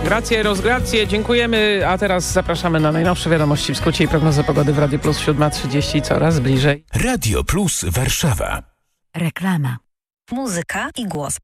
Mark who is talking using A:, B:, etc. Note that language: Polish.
A: Gracje, rozgracje, dziękujemy, a teraz zapraszamy na najnowsze wiadomości w skrócie i prognozę pogody w Radio Plus 7:30 coraz bliżej.
B: Radio Plus Warszawa.
C: Reklama. Muzyka i głos.